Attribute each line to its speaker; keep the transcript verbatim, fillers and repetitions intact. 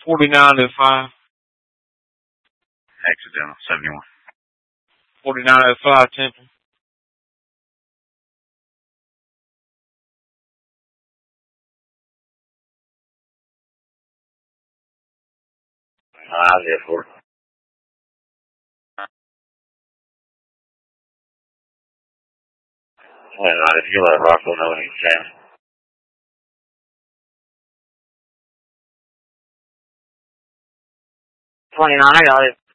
Speaker 1: forty-nine oh five.
Speaker 2: Accidental, seventy-one.
Speaker 1: forty-nine oh five, Temple.
Speaker 2: I'll get for it. Well, not if you let Rocco know when he's down.
Speaker 3: twenty-nine, I got it.